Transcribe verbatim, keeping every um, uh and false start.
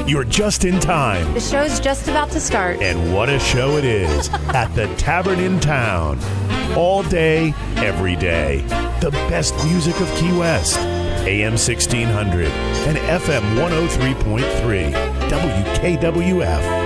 You're just in time. The show's just about to start. And what a show it is at the Tavern in Town. All day, every day. The best music of Key West. A M sixteen hundred and F M one oh three point three. W K W F.